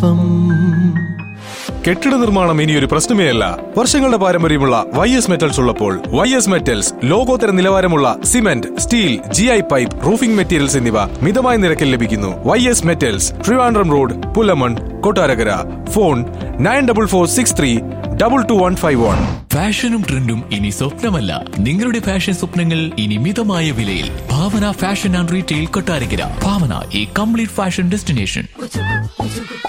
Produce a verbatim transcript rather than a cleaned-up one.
ശില്പം. കെട്ടിട നിർമ്മാണം ഇനിയൊരു പ്രശ്നമേ അല്ല. വർഷങ്ങളുടെ പാരമ്പര്യമുള്ള വൈ എസ് മെറ്റൽസ് ഉള്ളപ്പോൾ വൈ എസ് മെറ്റൽസ് ലോകോത്തര നിലവാരമുള്ള cement, steel, G I pipe, roofing materials എന്നിവ മിതമായ നിരക്കിൽ ലഭിക്കുന്നു. Y S metals, Trivandrum road, Pulamon, Kottarakkara. Phone nine double four six three double two one five one. ഫാഷനും ട്രെൻഡും ഇനി സ്വപ്നമല്ല, നിങ്ങളുടെ ഫാഷൻ സ്വപ്നങ്ങൾ ഇനി മിതമായ വിലയിൽ. ഭാവന ഫാഷൻ ആൻഡ് റീറ്റെയിൽ കൊട്ടാരക്കര. ഭാവന, ഈ കംപ്ലീറ്റ് ഫാഷൻ ഡെസ്റ്റിനേഷൻ.